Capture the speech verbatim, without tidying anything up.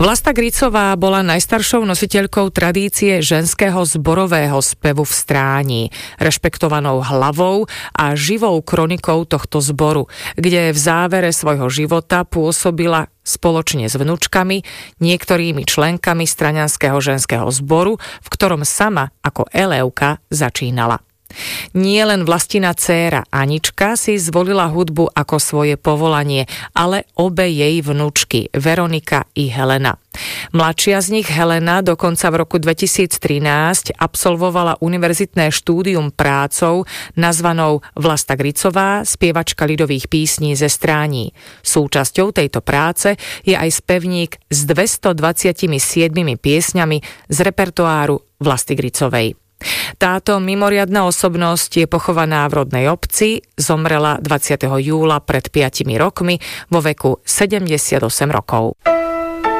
Vlasta Gricová bola najstaršou nositeľkou tradície ženského zborového spevu v Stráni, rešpektovanou hlavou a živou kronikou tohto zboru, kde v závere svojho života pôsobila spoločne s vnučkami, niektorými členkami Straňanského ženského zboru, v ktorom sama ako Elevka začínala. Nie len Vlastina dcéra Anička si zvolila hudbu ako svoje povolanie, ale obe jej vnúčky, Veronika i Helena. Mladšia z nich, Helena, dokonca v roku dvetisíctrinásť absolvovala univerzitné štúdium prácou nazvanou Vlasta Gricová, spievačka ľudových písní ze Strání. Súčasťou tejto práce je aj spevník s dvestodvadsaťsedem piesňami z repertoáru Vlasty Gricovej. Táto mimoriadna osobnosť je pochovaná v rodnej obci, zomrela dvadsiateho júla pred piatimi rokmi vo veku sedemdesiatosem rokov.